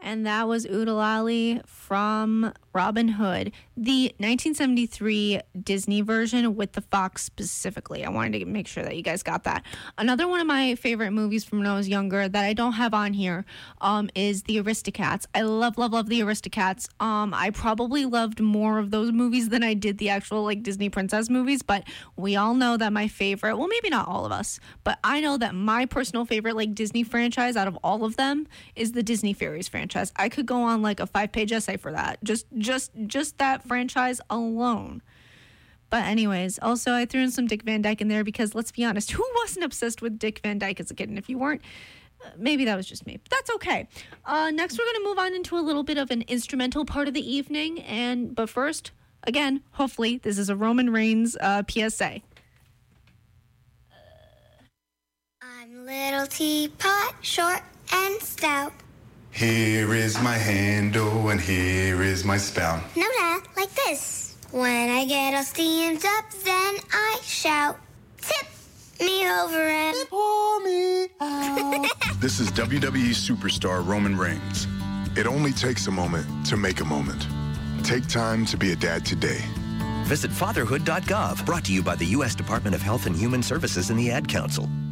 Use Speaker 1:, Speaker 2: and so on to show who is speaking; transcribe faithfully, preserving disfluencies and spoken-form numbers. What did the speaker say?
Speaker 1: And that was Oodalali from Robin Hood, the nineteen seventy-three Disney version with the fox specifically. I wanted to make sure that you guys got that. Another one of my favorite movies from when I was younger that I don't have on here um, is The Aristocats. I love, love, love The Aristocats. Um, I probably loved more of those movies than I did the actual like Disney princess movies, but we all know that my favorite, well, maybe not all of us, but I know that my personal favorite like Disney franchise out of all of them is the Disney Fairies franchise. I could go on like a five-page essay for that. Just, just, just that franchise alone. But anyways, also I threw in some Dick Van Dyke in there because let's be honest, who wasn't obsessed with Dick Van Dyke as a kid? And if you weren't, uh, maybe that was just me. But that's okay. Uh, next, we're going to move on into a little bit of an instrumental part of the evening. And but first, again, hopefully, this is a Roman Reigns uh, P S A.
Speaker 2: I'm little teapot, short and stout.
Speaker 3: Here is my handle and here is my spout.
Speaker 2: No, Dad, like this. When I get all steamed up, then I shout, tip me over and
Speaker 3: Pour me out.
Speaker 4: This is W W E superstar Roman Reigns. It only takes a moment to make a moment. Take time to be a dad today.
Speaker 5: Visit fatherhood dot gov, brought to you by the U S Department of Health and Human Services and the Ad Council.